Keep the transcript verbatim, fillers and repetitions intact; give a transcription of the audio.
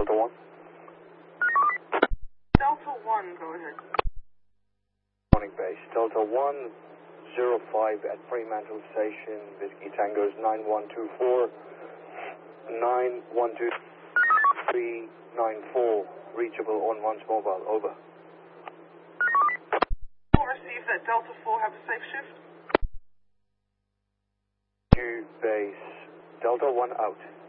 Delta one. Delta one, go ahead. Morning base. Delta one, zero five at Fremantle Station. Whiskey Tango's nine one two four, nine one two three nine four. Reachable on one's mobile. Over. We'll receive that. Delta four, have a safe shift. Q base. Delta one out.